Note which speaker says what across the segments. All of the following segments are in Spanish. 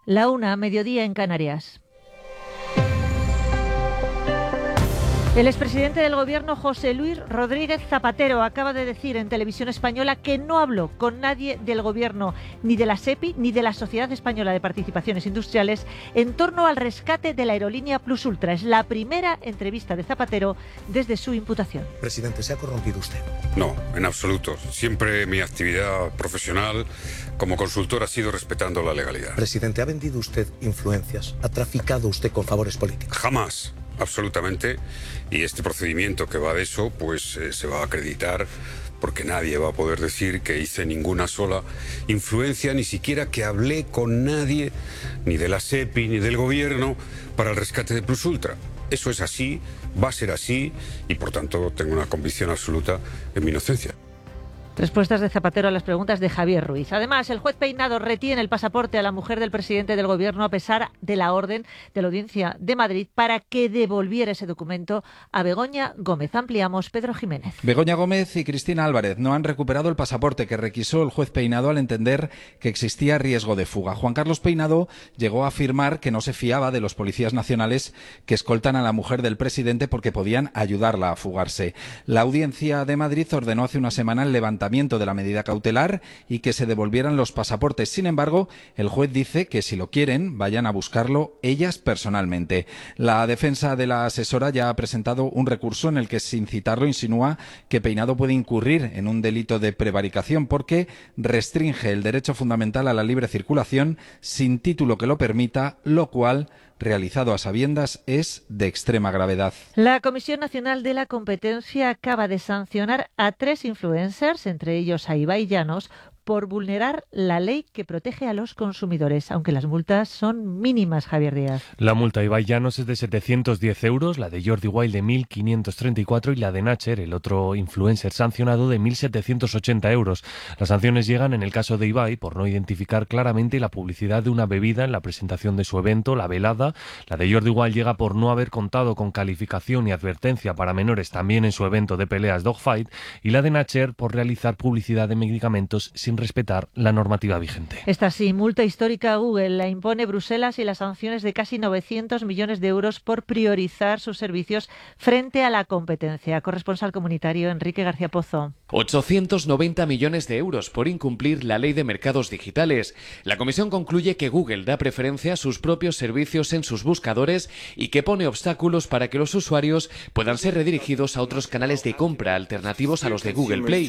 Speaker 1: 1:00, mediodía en Canarias. El expresidente del Gobierno, José Luis Rodríguez Zapatero, acaba de decir en Televisión Española que no habló con nadie del Gobierno, ni de la SEPI, ni de la Sociedad Española de Participaciones Industriales, en torno al rescate de la aerolínea Plus Ultra. Es la primera entrevista de Zapatero desde su imputación.
Speaker 2: Presidente, ¿se ha corrompido usted?
Speaker 3: No, en absoluto. Siempre mi actividad profesional como consultor ha sido respetando la legalidad.
Speaker 2: Presidente, ¿ha vendido usted influencias? ¿Ha traficado usted con favores políticos?
Speaker 3: Jamás. Absolutamente, y este procedimiento que va de eso, pues se va a acreditar porque nadie va a poder decir que hice ninguna sola influencia, ni siquiera que hablé con nadie, ni de la SEPI, ni del Gobierno, para el rescate de Plus Ultra. Eso es así, va a ser así, y por tanto tengo una convicción absoluta en mi inocencia.
Speaker 1: Respuestas de Zapatero a las preguntas de Javier Ruiz. Además, el juez Peinado retiene el pasaporte a la mujer del presidente del Gobierno a pesar de la orden de la Audiencia de Madrid para que devolviera ese documento a Begoña Gómez. Ampliamos, Pedro Jiménez.
Speaker 4: Begoña Gómez y Cristina Álvarez no han recuperado el pasaporte que requisó el juez Peinado al entender que existía riesgo de fuga. Juan Carlos Peinado llegó a afirmar que no se fiaba de los policías nacionales que escoltan a la mujer del presidente porque podían ayudarla a fugarse. La Audiencia de Madrid ordenó hace una semana el levantamiento de la medida cautelar y que se devolvieran los pasaportes. Sin embargo, el juez dice que si lo quieren, vayan a buscarlo ellas personalmente. La defensa de la asesora ya ha presentado un recurso en el que, sin citarlo, insinúa que Peinado puede incurrir en un delito de prevaricación porque restringe el derecho fundamental a la libre circulación sin título que lo permita, lo cual, realizado a sabiendas, es de extrema gravedad.
Speaker 1: La Comisión Nacional de la Competencia acaba de sancionar a 3 influencers, entre ellos a Ibai Llanos, por vulnerar la ley que protege a los consumidores, aunque las multas son mínimas, Javier Díaz.
Speaker 5: La multa a Ibai Llanos es de 710 euros, la de Jordi Wild de 1.534 y la de Nacher, el otro influencer sancionado, de 1.780 euros. Las sanciones llegan en el caso de Ibai por no identificar claramente la publicidad de una bebida en la presentación de su evento, la velada. La de Jordi Wild llega por no haber contado con calificación y advertencia para menores también en su evento de peleas Dogfight, y la de Nacher por realizar publicidad de medicamentos sin respetar la normativa vigente.
Speaker 1: Esta sí, multa histórica a Google. La impone Bruselas y las sanciones de casi 900 millones de euros por priorizar sus servicios frente a la competencia. Corresponsal comunitario Enrique García Pozo.
Speaker 6: 890 millones de euros por incumplir la ley de mercados digitales. La Comisión concluye que Google da preferencia a sus propios servicios en sus buscadores y que pone obstáculos para que los usuarios puedan ser redirigidos a otros canales de compra alternativos a los de Google Play.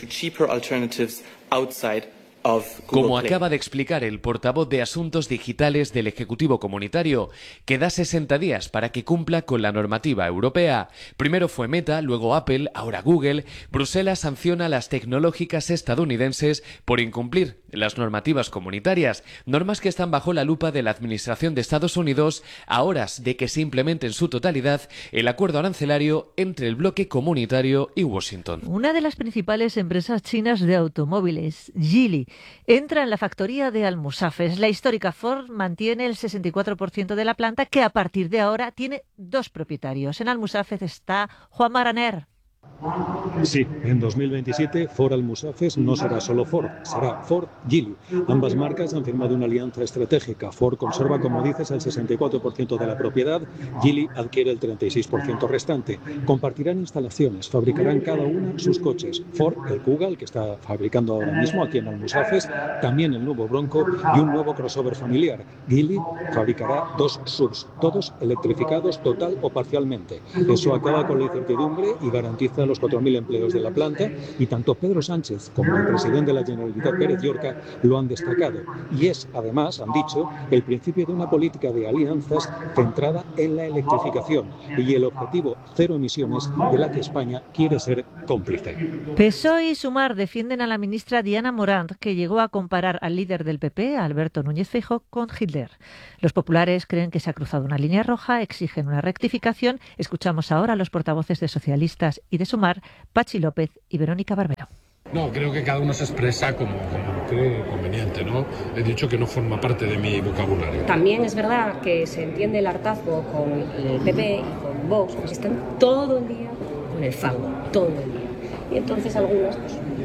Speaker 6: Como acaba de explicar el portavoz de Asuntos Digitales del Ejecutivo Comunitario, que da 60 días para que cumpla con la normativa europea. Primero fue Meta, luego Apple, ahora Google. Bruselas sanciona a las tecnológicas estadounidenses por incumplir las normativas comunitarias, normas que están bajo la lupa de la Administración de Estados Unidos a horas de que se implemente en su totalidad el acuerdo arancelario entre el bloque comunitario y Washington.
Speaker 1: Una de las principales empresas chinas de automóviles, Geely, entra en la factoría de Almusafes. La histórica Ford mantiene el 64% de la planta, que a partir de ahora tiene 2 propietarios. En Almusafes está Juan Maraner.
Speaker 7: Sí, en 2027 Ford Almusafes no será solo Ford, será Ford Geely. Ambas marcas han firmado una alianza estratégica. Ford conserva, como dices, el 64% de la propiedad, Geely adquiere el 36% restante. Compartirán instalaciones, fabricarán cada una sus coches. Ford, el Kuga, el que está fabricando ahora mismo aquí en Almusafes, también el nuevo Bronco y un nuevo crossover familiar. Geely fabricará 2 SUVs, todos electrificados total o parcialmente. Eso acaba con la incertidumbre y garantiza los 4.000 empleos de la planta, y tanto Pedro Sánchez como el presidente de la Generalitat, Pérez Llorca, lo han destacado. Y es, además, han dicho, el principio de una política de alianzas centrada en la electrificación y el objetivo 0 emisiones de la que España quiere ser cómplice.
Speaker 1: PSOE y Sumar defienden a la ministra Diana Morant, que llegó a comparar al líder del PP, Alberto Núñez Feijóo, con Hitler. Los populares creen que se ha cruzado una línea roja, exigen una rectificación. Escuchamos ahora a los portavoces de socialistas y de Sumar, Pachi López y Verónica Barbero.
Speaker 8: No, creo que cada uno se expresa como cree conveniente, ¿no? He dicho que no forma parte de mi vocabulario.
Speaker 9: También es verdad que se entiende el hartazgo con el PP y con Vox, pues están todo el día con el fango, todo el día. Y entonces algunos pues,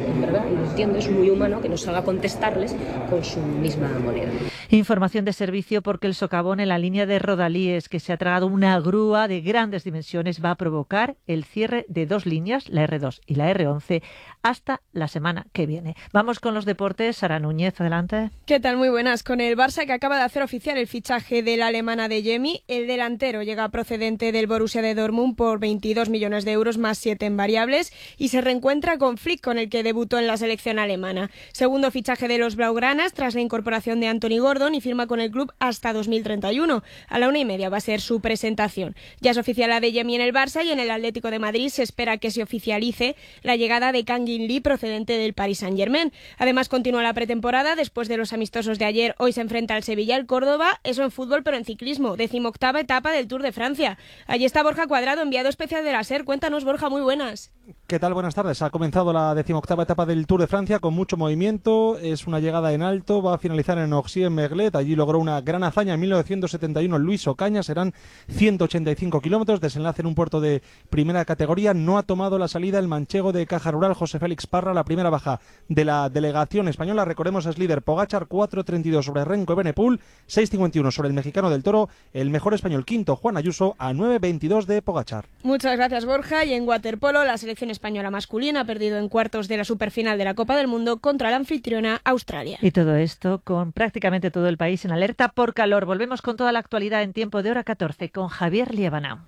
Speaker 9: ¿verdad? Lo entiendo, es muy humano que no salga a contestarles con su misma moneda.
Speaker 1: Información de servicio porque el socavón en la línea de Rodalíes, que se ha tragado una grúa de grandes dimensiones, va a provocar el cierre de 2 líneas, la R2 y la R11, hasta la semana que viene. Vamos con los deportes. Sara Núñez, adelante.
Speaker 10: ¿Qué tal? Muy buenas. Con el Barça, que acaba de hacer oficial el fichaje de la alemana de Adeyemi, el delantero llega procedente del Borussia de Dortmund por 22 millones de euros más 7 en variables y se reencuentra con Flick, con el que debutó en la selección alemana. Segundo fichaje de los blaugranas tras la incorporación de Anthony Gordon y firma con el club hasta 2031. A la 1:30 va a ser su presentación. Ya es oficial Adeyemi en el Barça y en el Atlético de Madrid se espera que se oficialice la llegada de Kang In Lee procedente del Paris Saint-Germain. Además continúa la pretemporada después de los amistosos de ayer. Hoy se enfrenta al Sevilla, el Córdoba, eso en fútbol pero en ciclismo, 18ª etapa del Tour de Francia. Allí está Borja Cuadrado, enviado especial de la SER. Cuéntanos, Borja, muy buenas.
Speaker 11: ¿Qué tal? Buenas tardes. Ha comenzado la 18ª etapa del Tour de Francia con mucho movimiento. Es una llegada en alto, va a finalizar en Oxy-en-Merlet. Allí logró una gran hazaña en 1971 Luis Ocaña. Serán 185 kilómetros, desenlace en un puerto de primera categoría. No ha tomado la salida el manchego de Caja Rural, José Félix Parra, la primera baja de la delegación española. Recordemos, es líder Pogačar, 4.32 sobre Renko Evenepoel, 6.51 sobre el mexicano del Toro. El mejor español quinto, Juan Ayuso, a 9.22 de Pogačar.
Speaker 10: Muchas gracias, Borja. Y en waterpolo, la selección española masculina ha perdido en cuartos de la superfinal de la Copa del Mundo contra la anfitriona Australia.
Speaker 1: Y todo esto con prácticamente todo el país en alerta por calor. Volvemos con toda la actualidad en tiempo de hora 14 con Javier Liebana.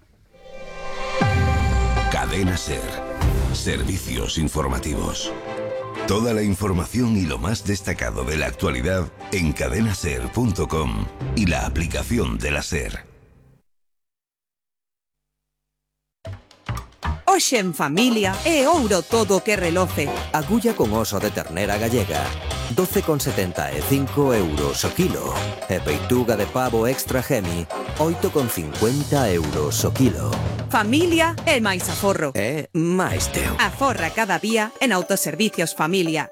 Speaker 12: Cadena SER. Servicios informativos. Toda la información y lo más destacado de la actualidad en cadenaser.com y la aplicación de la SER.
Speaker 13: Hoxe en familia é ouro todo que reloce.
Speaker 14: Agulla con oso de ternera gallega, 12,75 euros o kilo. E peituga de pavo extra Gemi, 8,50 euros o kilo.
Speaker 13: Familia é máis aforro.
Speaker 14: É máis teu.
Speaker 13: Aforra cada día en Autoservicios Familia.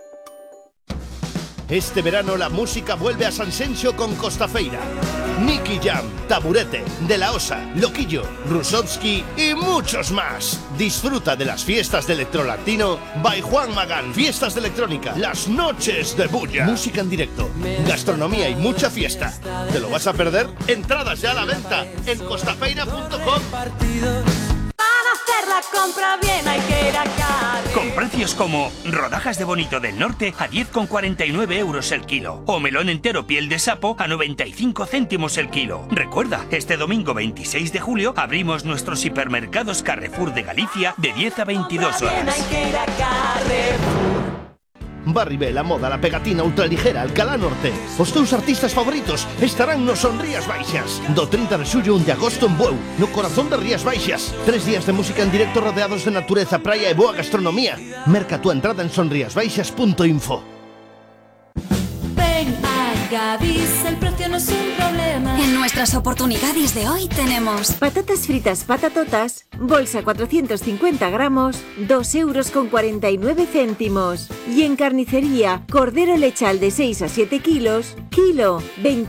Speaker 15: Este verano la música vuelve a Sanxenxo con Costafeira. Nicky Jam, Taburete, De La Osa, Loquillo, Rusovsky y muchos más. Disfruta de las fiestas de electrolatino by Juan Magán. Fiestas de electrónica, las noches de bulla. Música en directo, gastronomía y mucha fiesta. ¿Te lo vas a perder? Entradas ya a la venta en costafeira.com.
Speaker 16: Para hacer la compra bien hay que ir a Cádiz.
Speaker 17: Con precios como rodajas de bonito del norte a 10,49 euros el kilo o melón entero piel de sapo a 95 céntimos el kilo. Recuerda, este domingo 26 de julio abrimos nuestros hipermercados Carrefour de Galicia de 10 a 22 horas.
Speaker 16: Hay que ir a Carrefour.
Speaker 15: Barribé, la moda, la pegatina ultraligera, Alcalá Norte. Os teus artistas favoritos estarán no Son Rías Baixas. Do 30 de xullo 1 de agosto en Bueu, no corazón de Rías Baixas. 3 días de música en directo rodeados de natureza, praia e boa gastronomía. Merca tu entrada en sonriasbaixas.info.
Speaker 16: Ven a Gadis, el precio no es un problema.
Speaker 18: En nuestras oportunidades de hoy tenemos
Speaker 19: patatas fritas patatotas, bolsa 450 gramos, 2,49 euros. Y en carnicería, cordero lechal de 6 a 7 kilos, kilo,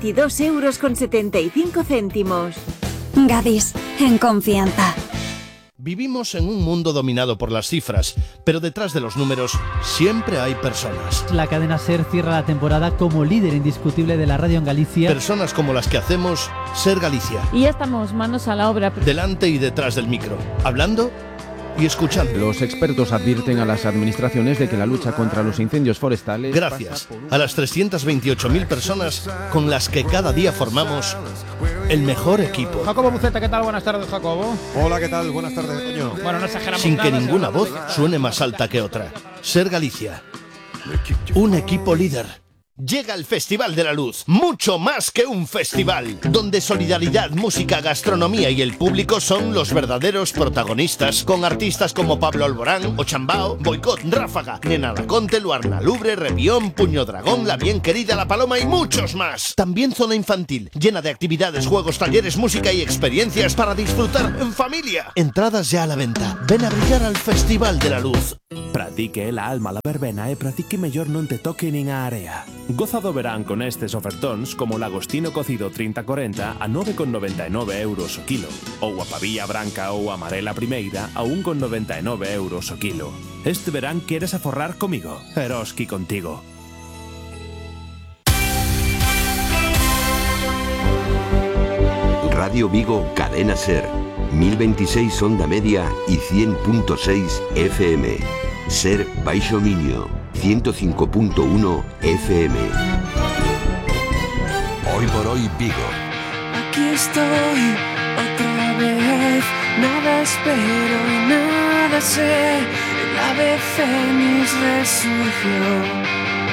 Speaker 19: 22,75 euros.
Speaker 18: Gadis, en confianza.
Speaker 15: Vivimos en un mundo dominado por las cifras, pero detrás de los números siempre hay personas.
Speaker 20: La cadena SER cierra la temporada como líder indiscutible de la radio en Galicia.
Speaker 15: Personas como las que hacemos SER Galicia.
Speaker 21: Y ya estamos manos a la obra.
Speaker 15: Delante y detrás del micro, hablando y escuchando.
Speaker 22: Los expertos advierten a las administraciones de que la lucha contra los incendios forestales...
Speaker 15: Gracias a las 328.000 personas con las que cada día formamos el mejor equipo.
Speaker 23: Jacobo Buceta, ¿qué tal? Buenas tardes, Jacobo.
Speaker 24: Hola, ¿qué tal? Buenas tardes, coño.
Speaker 23: Bueno, no exageramos
Speaker 15: Sin
Speaker 23: nada,
Speaker 15: que ninguna voz suene más alta que otra. SER Galicia. Un equipo líder. Llega el Festival de la Luz, mucho más que un festival, donde solidaridad, música, gastronomía y el público son los verdaderos protagonistas, con artistas como Pablo Alborán, Ochambao, Boicot, Ráfaga, Nena Laconte, Luarna Lubre, Revión, Puño Dragón, La Bien Querida, La Paloma y muchos más. También zona infantil, llena de actividades, juegos, talleres, música y experiencias para disfrutar en familia. Entradas ya a la venta. Ven a brillar al Festival de la Luz.
Speaker 2: Pratique la alma la verbena e pratique mellor non te toque nin a area. Goza do verán con estes ofertóns como o lagostino cocido 30-40 a 9,99 euros o kilo, ou a pavilla branca ou amarela primeira a 1,99 euros o kilo. Este verán queres aforrar comigo, Eroski contigo.
Speaker 3: Radio Vigo, Cadena Ser, 1026 onda media y 100.6 FM. Ser Baixo Miño, 105.1 FM. Hoy por hoy Vigo.
Speaker 4: Aquí estoy otra vez, nada espero y nada sé. El ave fénix resurgió.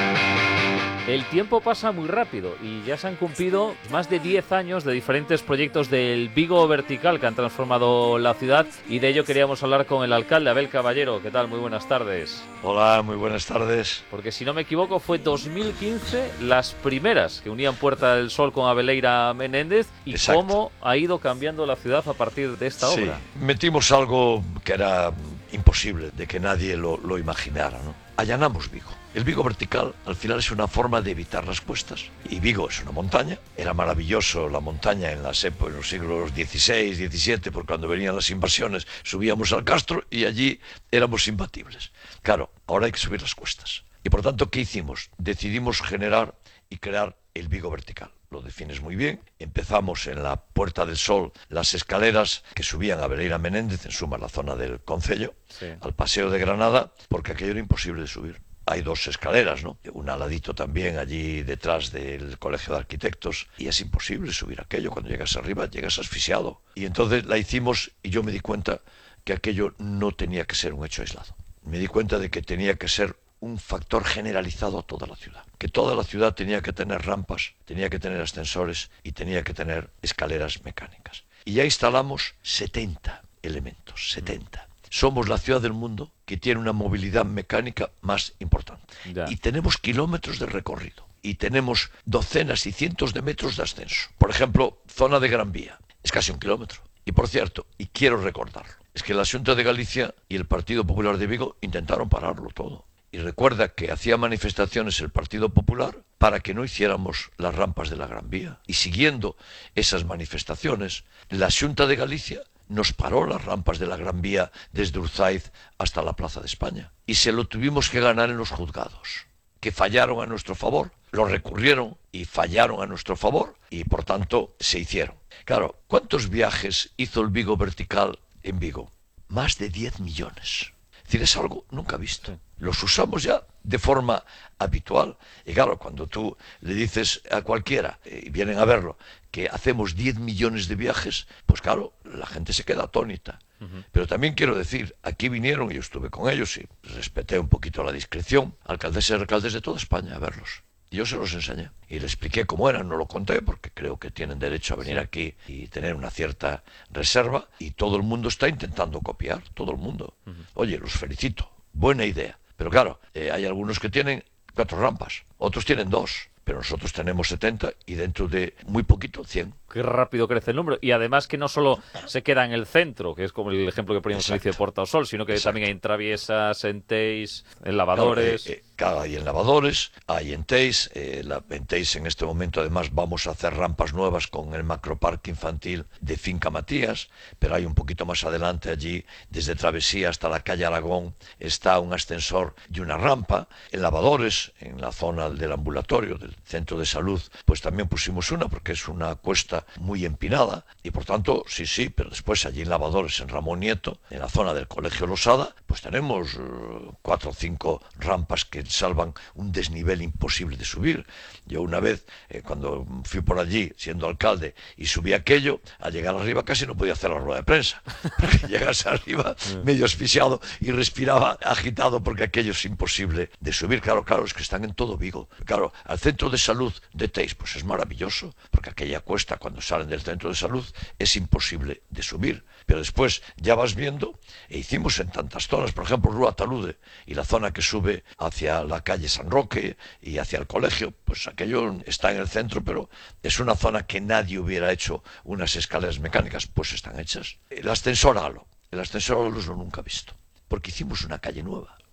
Speaker 5: El tiempo pasa muy rápido y ya se han cumplido más de 10 años de diferentes proyectos del Vigo Vertical que han transformado la ciudad, y de ello queríamos hablar con el alcalde, Abel Caballero. ¿Qué tal? Muy buenas tardes.
Speaker 25: Hola, muy buenas tardes.
Speaker 5: Porque si no me equivoco fue 2015 las primeras que unían Puerta del Sol con Abeleira Menéndez, y
Speaker 25: Exacto.
Speaker 5: cómo ha ido cambiando la ciudad a partir de esta obra.
Speaker 25: Metimos algo que era imposible de que nadie lo imaginara, ¿no? Allanamos Vigo. El Vigo Vertical al final es una forma de evitar las cuestas. Y Vigo es una montaña. Era maravilloso la montaña en los siglos XVI, XVII, porque cuando venían las invasiones subíamos al castro y allí éramos imbatibles. Claro, ahora hay que subir las cuestas. Y por tanto, ¿qué hicimos? Decidimos generar y crear el Vigo Vertical. Lo defines muy bien. Empezamos en la Puerta del Sol, las escaleras que subían a Abeleira Menéndez, en suma la zona del Concello, al Paseo de Granada, porque aquello era imposible de subir. Hay dos escaleras, ¿no? Una al ladito también, allí detrás del Colegio de Arquitectos, y es imposible subir aquello. Cuando llegas arriba, llegas asfixiado. Y entonces la hicimos y yo me di cuenta que aquello no tenía que ser un hecho aislado. Me di cuenta de que tenía que ser un factor generalizado a toda la ciudad. Que toda la ciudad tenía que tener rampas, tenía que tener ascensores y tenía que tener escaleras mecánicas. Y ya instalamos 70 elementos, 70. Somos la ciudad del mundo que tiene una movilidad mecánica más importante. Y tenemos kilómetros de recorrido. Y tenemos docenas y cientos de metros de ascenso. Por ejemplo, zona de Gran Vía. Es casi 1 kilómetro. Y por cierto, y quiero recordarlo, es que la Xunta de Galicia y el Partido Popular de Vigo intentaron pararlo todo. Y recuerda que hacía manifestaciones el Partido Popular para que no hiciéramos las rampas de la Gran Vía. Y siguiendo esas manifestaciones, la Xunta de Galicia nos paró las rampas de la Gran Vía desde Urzaiz hasta la Plaza de España. Y se lo tuvimos que ganar en los juzgados, que fallaron a nuestro favor. Lo recurrieron y fallaron a nuestro favor y por tanto se hicieron. Claro, ¿cuántos viajes hizo el Vigo Vertical en Vigo? Más de 10 millones. Es decir, es algo nunca visto. Los usamos ya de forma habitual. Y claro, cuando tú le dices a cualquiera, y vienen a verlo, que hacemos 10 millones de viajes, pues claro, la gente se queda atónita. Pero también quiero decir, aquí vinieron, y yo estuve con ellos y respeté un poquito la discreción, alcaldesas y alcaldes de toda España a verlos. Y yo se los enseñé y les expliqué cómo eran, no lo conté porque creo que tienen derecho a venir aquí y tener una cierta reserva, y todo el mundo está intentando copiar, todo el mundo. Oye, los felicito, buena idea. Pero claro, hay algunos que tienen 4 rampas, otros tienen 2, pero nosotros tenemos 70 y dentro de muy poquito 100.
Speaker 5: Qué rápido crece el número. Y además que no solo se queda en el centro, que es como el ejemplo que poníamos al inicio de Puerta del Sol, sino que también hay en traviesas, en Teis, en lavadores.
Speaker 25: Claro, hay en lavadores, hay en Teis. En Teis en este momento además vamos a hacer rampas nuevas con el macroparque infantil de Finca Matías, pero hay un poquito más adelante allí, desde Travesía hasta la calle Aragón, está un ascensor y una rampa. En lavadores, en la zona del ambulatorio, del centro de salud, pues también pusimos una porque es una cuesta muy empinada y por tanto, sí, pero después allí en lavadores, en Ramón Nieto, en la zona del Colegio Losada, pues tenemos 4 o 5 rampas que salvan un desnivel imposible de subir. Yo una vez, cuando fui por allí siendo alcalde y subí aquello, al llegar arriba casi no podía hacer la rueda de prensa, porque llegas arriba medio asfixiado y respiraba agitado porque aquello es imposible de subir. Claro, es que están en todo Vigo. Claro, al centro de salud de Teis, pues es maravilloso, porque aquella cuesta cuando salen del centro de salud es imposible de subir. Pero después ya vas viendo, e hicimos en tantas zonas, por ejemplo, Rúa Talude y la zona que sube hacia la calle San Roque y hacia el colegio, pues aquello está en el centro, pero es una zona que nadie hubiera hecho unas escaleras mecánicas, pues están hechas. El ascensor Halo lo nunca he visto, porque hicimos una calle nueva.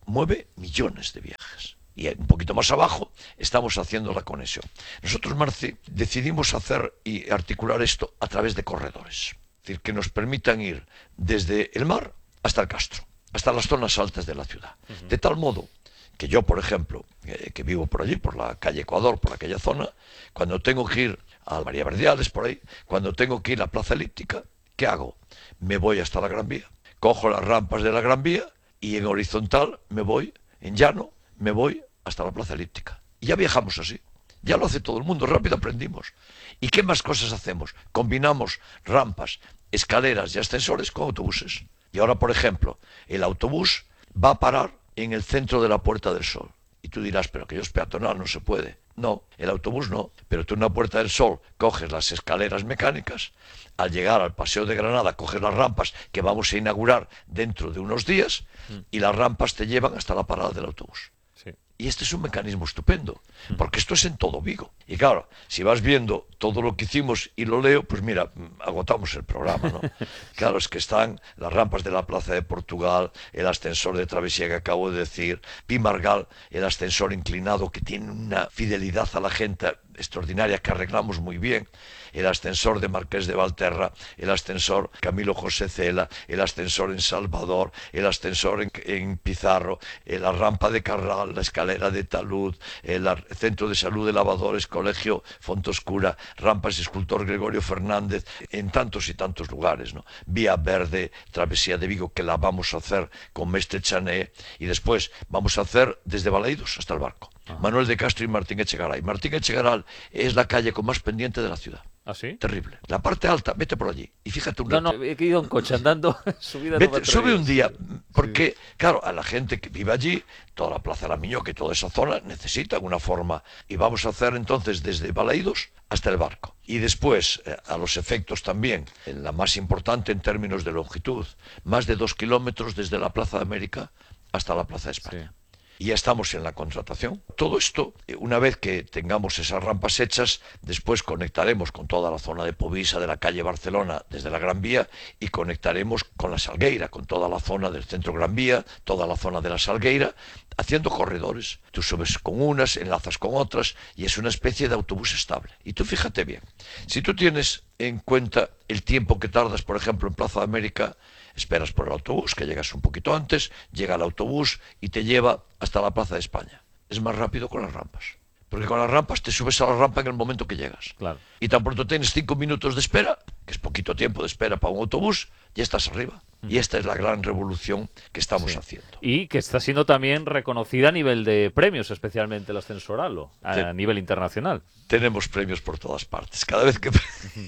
Speaker 25: mueve millones de viajes. Y un poquito más abajo estamos haciendo la conexión. Nosotros, Marci, decidimos hacer y articular esto a través de corredores. Es decir, que nos permitan ir desde el mar hasta el Castro, hasta las zonas altas de la ciudad. De tal modo que yo, por ejemplo, que vivo por allí, por la calle Ecuador, por aquella zona, cuando tengo que ir a María Verdiales, por ahí, cuando tengo que ir a Plaza Elíptica, ¿qué hago? Me voy hasta la Gran Vía, cojo las rampas de la Gran Vía y en horizontal me voy, en llano, me voy hasta la Plaza Elíptica. Y ya viajamos así. Ya lo hace todo el mundo, rápido aprendimos. ¿Y qué más cosas hacemos? Combinamos rampas, escaleras y ascensores con autobuses. Y ahora, por ejemplo, el autobús va a parar en el centro de la Puerta del Sol. Y tú dirás, pero que yo es peatonal, no se puede. No, el autobús no. Pero tú en la Puerta del Sol coges las escaleras mecánicas, al llegar al Paseo de Granada coges las rampas que vamos a inaugurar dentro de unos días y las rampas te llevan hasta la parada del autobús. Y este es un mecanismo estupendo, porque esto es en todo Vigo. Y claro, si vas viendo todo lo que hicimos y lo leo, pues mira, agotamos el programa, ¿no? Claro, es que están las rampas de la Plaza de Portugal, el ascensor de travesía que acabo de decir, Pi Margal, el ascensor inclinado que tiene una fidelidad a la gente extraordinaria que arreglamos muy bien, el ascensor de Marqués de Valterra, el ascensor Camilo José Cela, el ascensor en Salvador, el ascensor en Pizarro, la rampa de Carral, la escalera de Talud, el centro de salud de Lavadores, Colegio Fontoscura, rampas escultor Gregorio Fernández, en tantos y tantos lugares, ¿no? Vía Verde, travesía de Vigo, que la vamos a hacer con Mestre Chané, y después vamos a hacer desde Balaídos hasta el Barco. Manuel de Castro y Martín Echegaray. Martín Echegaray es la calle con más pendiente de la ciudad.
Speaker 5: ¿Ah, sí?
Speaker 25: Terrible. La parte alta, vete por allí y fíjate un rato.
Speaker 5: No, he ido en coche andando, subida
Speaker 25: vete, sube un día, porque, claro, a la gente que vive allí, toda la Plaza de la Miñoca y toda esa zona necesita alguna forma. Y vamos a hacer entonces desde Balaídos hasta el Barco. Y después, a los efectos también, la más importante en términos de longitud, más de 2 kilómetros desde la Plaza de América hasta la Plaza de España. Sí. Y ya estamos en la contratación. Todo esto, una vez que tengamos esas rampas hechas, después conectaremos con toda la zona de Povisa, de la calle Barcelona, desde la Gran Vía, y conectaremos con la Salgueira, con toda la zona del centro Gran Vía, toda la zona de la Salgueira, haciendo corredores. Tú subes con unas, enlazas con otras, y es una especie de autobús estable. Y tú fíjate bien, si tú tienes en cuenta el tiempo que tardas, por ejemplo, en Plaza de América, esperas por el autobús, que llegas un poquito antes, llega el autobús y te lleva hasta la Plaza de España. Es más rápido con las rampas. Porque con las rampas te subes a la rampa en el momento que llegas.
Speaker 5: Claro.
Speaker 25: Y tan pronto tienes 5 minutos de espera, que es poquito tiempo de espera para un autobús, ya estás arriba. Y esta es la gran revolución que estamos haciendo.
Speaker 5: Y que está siendo también reconocida a nivel de premios, especialmente el Ascensor Halo, a nivel internacional.
Speaker 25: Tenemos premios por todas partes. Cada vez que...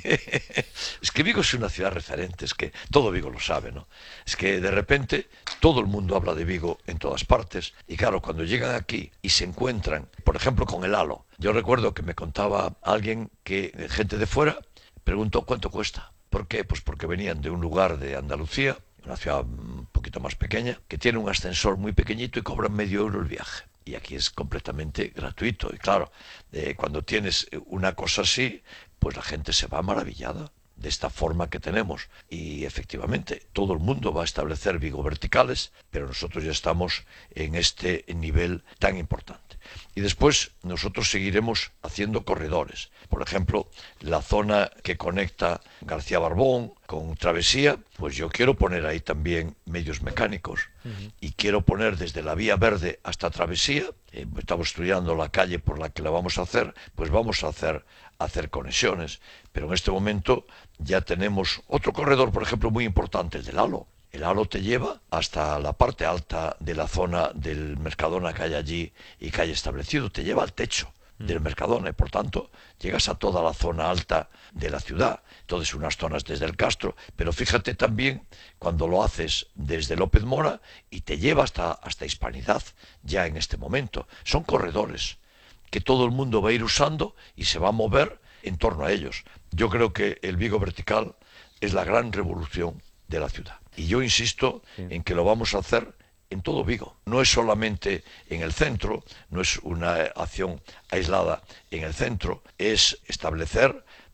Speaker 25: Es que Vigo es una ciudad referente, es que todo Vigo lo sabe, ¿no? Es que de repente todo el mundo habla de Vigo en todas partes. Y claro, cuando llegan aquí y se encuentran, por ejemplo, con el Halo. Yo recuerdo que me contaba alguien que, gente de fuera, preguntó cuánto cuesta. ¿Por qué? Pues porque venían de un lugar de Andalucía, una ciudad un poquito más pequeña, que tiene un ascensor muy pequeñito y cobran €0,5 el viaje. Y aquí es completamente gratuito. Y claro, cuando tienes una cosa así, pues la gente se va maravillada de esta forma que tenemos. Y efectivamente, todo el mundo va a establecer Vigo verticales, pero nosotros ya estamos en este nivel tan importante. Y después nosotros seguiremos haciendo corredores. Por ejemplo, la zona que conecta García Barbón con Travesía, pues yo quiero poner ahí también medios mecánicos. Y quiero poner desde la Vía Verde hasta Travesía, estamos estudiando la calle por la que la vamos a hacer, pues vamos a hacer conexiones. Pero en este momento ya tenemos otro corredor, por ejemplo, muy importante, el del Halo. El Halo te lleva hasta la parte alta de la zona del Mercadona que hay allí y que hay establecido, te lleva al techo del Mercadona y por tanto llegas a toda la zona alta de la ciudad, entonces unas zonas desde el Castro, pero fíjate también cuando lo haces desde López Mora y te lleva hasta Hispanidad ya en este momento. Son corredores que todo el mundo va a ir usando y se va a mover en torno a ellos. Yo creo que el Vigo vertical es la gran revolución de la ciudad. Y yo insisto en que lo vamos a hacer en todo Vigo. No es solamente en el centro, no es una acción aislada en el centro, es establecer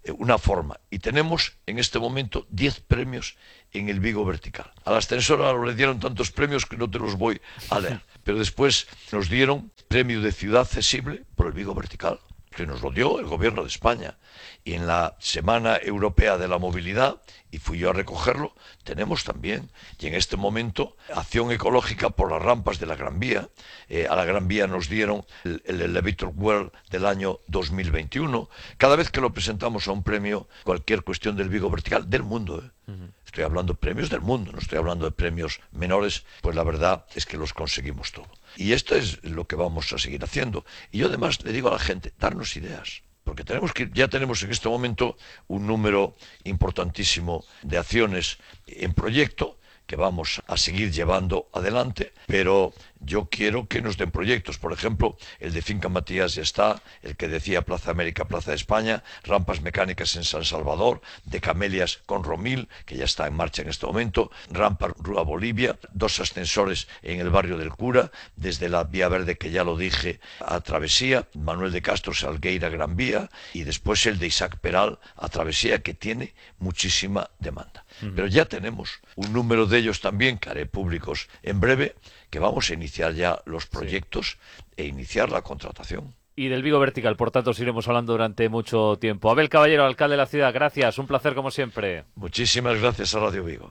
Speaker 25: una forma. Y tenemos en este momento 10 premios en el Vigo Vertical. Al ascensor ahora le dieron tantos premios que no te los voy a leer. Pero después nos dieron premio de ciudad accesible por el Vigo Vertical, que nos lo dio el Gobierno de España. Y en la Semana Europea de la Movilidad, y fui yo a recogerlo, tenemos también, y en este momento, acción ecológica por las rampas de la Gran Vía. A la Gran Vía nos dieron el Elevator World del año 2021. Cada vez que lo presentamos a un premio, cualquier cuestión del Vigo Vertical, del mundo, estoy hablando de premios del mundo, no estoy hablando de premios menores, pues la verdad es que los conseguimos todo. Y esto es lo que vamos a seguir haciendo. Y yo además le digo a la gente, darnos ideas. Porque ya tenemos en este momento un número importantísimo de acciones en proyecto que vamos a seguir llevando adelante, pero yo quiero que nos den proyectos. Por ejemplo, el de Finca Matías ya está, el que decía Plaza América, Plaza de España, rampas mecánicas en San Salvador, de Camelias con Romil, que ya está en marcha en este momento, rampa Rúa Bolivia, 2 ascensores en el barrio del Cura, desde la Vía Verde, que ya lo dije, a Travesía, Manuel de Castro, Salgueira, Gran Vía, y después el de Isaac Peral a Travesía, que tiene muchísima demanda. Pero ya tenemos un número de ellos también, que haré públicos en breve, que vamos a iniciar ya los proyectos e iniciar la contratación.
Speaker 5: Y del Vigo Vertical, por tanto, os iremos hablando durante mucho tiempo. Abel Caballero, alcalde de la ciudad, gracias, un placer como siempre.
Speaker 25: Muchísimas gracias a Radio Vigo.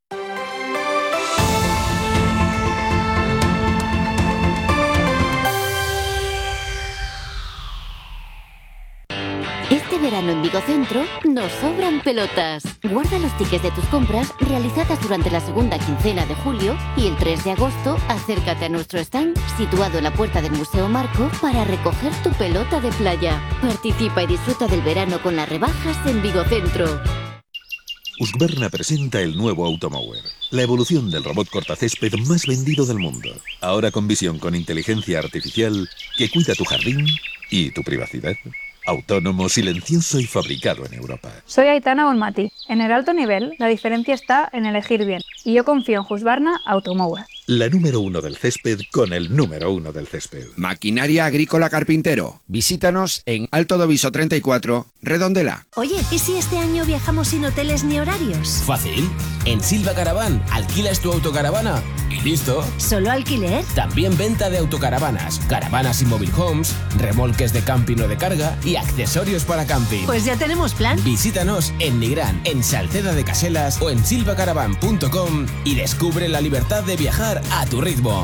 Speaker 6: Este verano en Vigo Centro nos sobran pelotas. Guarda los tickets de tus compras realizadas durante la segunda quincena de julio y el 3 de agosto acércate a nuestro stand situado en la puerta del Museo Marco para recoger tu pelota de playa. Participa y disfruta del verano con las rebajas en Vigo Centro.
Speaker 7: Husqvarna presenta el nuevo Automower, la evolución del robot cortacésped más vendido del mundo. Ahora con visión con inteligencia artificial que cuida tu jardín y tu privacidad. Autónomo, silencioso y fabricado en Europa.
Speaker 8: Soy Aitana Bonmati. En el alto nivel, la diferencia está en elegir bien. Y yo confío en Husqvarna Automower.
Speaker 7: La número 1 del césped con el número 1 del césped.
Speaker 9: Maquinaria Agrícola Carpintero. Visítanos en Alto Doviso 34, Redondela.
Speaker 11: Oye, ¿y si este año viajamos sin hoteles ni horarios?
Speaker 26: Fácil. En Silva Caravan alquilas tu autocaravana y listo.
Speaker 11: ¿Solo alquiler?
Speaker 26: También venta de autocaravanas, caravanas y mobile homes, remolques de camping o de carga y accesorios para camping.
Speaker 11: Pues ya tenemos plan.
Speaker 26: Visítanos en Nigrán, en Salceda de Caselas o en silvacaravan.com y descubre la libertad de viajar a tu ritmo.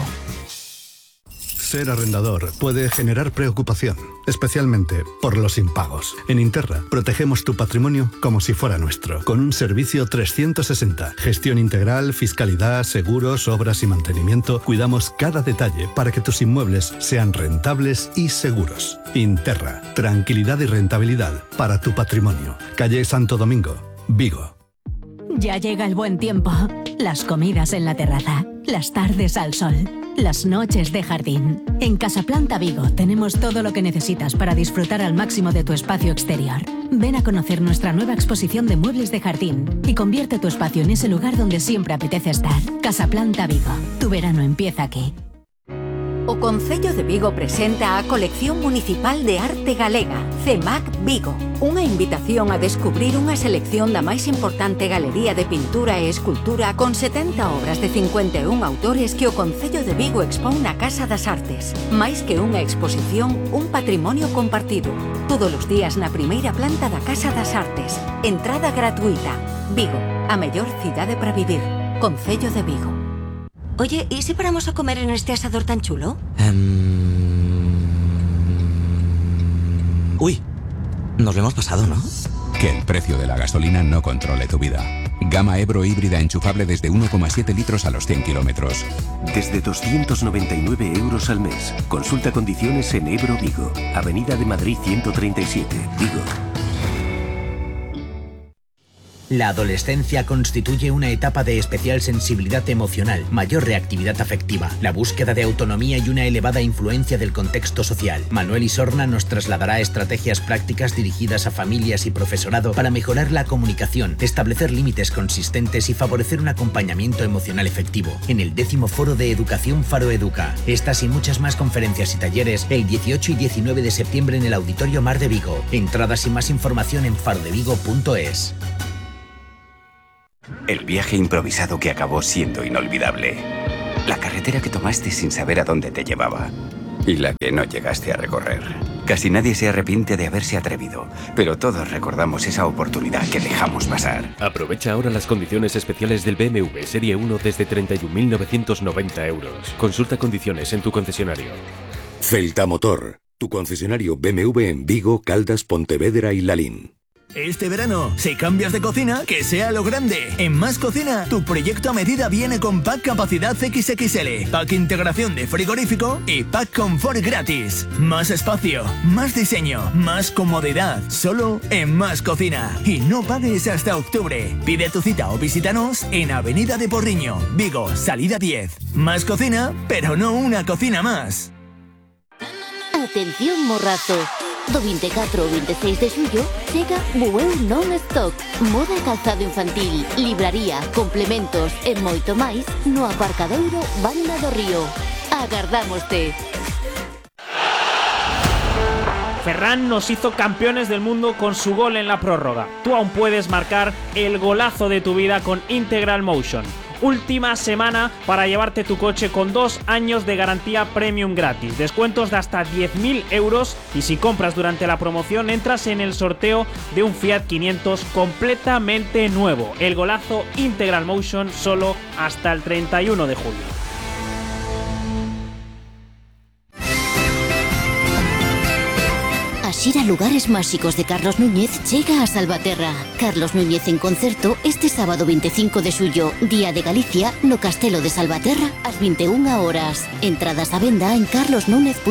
Speaker 27: Ser arrendador puede generar preocupación, especialmente por los impagos. En Interra protegemos tu patrimonio como si fuera nuestro, con un servicio 360, gestión integral, fiscalidad, seguros, obras y mantenimiento. Cuidamos cada detalle para que tus inmuebles sean rentables y seguros. Interra, tranquilidad y rentabilidad para tu patrimonio. Calle Santo Domingo, Vigo.
Speaker 11: Ya llega el buen tiempo. Las comidas en la terraza, las tardes al sol, las noches de jardín. En Casaplanta Vigo tenemos todo lo que necesitas para disfrutar al máximo de tu espacio exterior. Ven a conocer nuestra nueva exposición de muebles de jardín y convierte tu espacio en ese lugar donde siempre apetece estar. Casaplanta Vigo. Tu verano empieza aquí.
Speaker 28: O Concello de Vigo presenta a Colección Municipal de Arte Galega, CEMAC Vigo. Unha invitación a descubrir unha selección da máis importante galería de pintura e escultura con 70 obras de 51 autores que o Concello de Vigo expón na Casa das Artes. Máis que unha exposición, un patrimonio compartido. Todos os días na primeira planta da Casa das Artes. Entrada gratuita. Vigo, a mellor cidade para vivir. Concello de Vigo.
Speaker 11: Oye, ¿y si paramos a comer en este asador tan chulo?
Speaker 29: Uy, nos lo hemos pasado, ¿no?
Speaker 30: Que el precio de la gasolina no controle tu vida. Gama Ebro híbrida enchufable desde 1,7 litros a los 100 kilómetros.
Speaker 31: Desde 299 euros al mes. Consulta condiciones en Ebro Vigo. Avenida de Madrid 137, Vigo.
Speaker 1: La adolescencia constituye una etapa de especial sensibilidad emocional, mayor reactividad afectiva, la búsqueda de autonomía y una elevada influencia del contexto social. Manuel Isorna nos trasladará estrategias prácticas dirigidas a familias y profesorado para mejorar la comunicación, establecer límites consistentes y favorecer un acompañamiento emocional efectivo. En el 10º Foro de Educación Faro Educa. Estas y muchas más conferencias y talleres el 18 y 19 de septiembre en el Auditorio Mar de Vigo. Entradas y más información en farodevigo.es.
Speaker 10: El viaje improvisado que acabó siendo inolvidable. La carretera que tomaste sin saber a dónde te llevaba. Y la que no llegaste a recorrer. Casi nadie se arrepiente de haberse atrevido, pero todos recordamos esa oportunidad que dejamos pasar.
Speaker 12: Aprovecha ahora las condiciones especiales del BMW Serie 1 desde 31.990 euros. Consulta condiciones en tu concesionario.
Speaker 13: Celta Motor, tu concesionario BMW en Vigo, Caldas, Pontevedra y Lalín.
Speaker 14: Este verano, si cambias de cocina, que sea lo grande. En Más Cocina, tu proyecto a medida viene con pack capacidad XXL, pack integración de frigorífico y pack confort gratis. Más espacio, más diseño, más comodidad, solo en Más Cocina. Y no pagues hasta octubre. Pide tu cita o visítanos en Avenida de Porriño, Vigo, salida 10. Más Cocina, pero no una cocina más.
Speaker 6: Atención Morrazo. Do 24 o 26 de xullo chega Bueu Non-Stop. Moda e calzado infantil, libraría, complementos e moito máis no aparcadoiro Banda do Río. Agardámoste.
Speaker 23: Ferran nos hizo campeones del mundo con su gol en la prórroga. Tú aún puedes marcar el golazo de tu vida con Integral Motion. Última semana para llevarte tu coche con 2 años de garantía premium gratis, descuentos de hasta 10.000 euros y si compras durante la promoción entras en el sorteo de un Fiat 500 completamente nuevo. El golazo Integral Motion solo hasta el 31 de julio.
Speaker 6: A xira Lugares Máxicos de Carlos Núñez chega a Salvaterra. Carlos Núñez en concerto este sábado 25 de xullo, Día de Galicia, no Castelo de Salvaterra, ás 21 horas. Entradas á venda en carlosnúñez.com.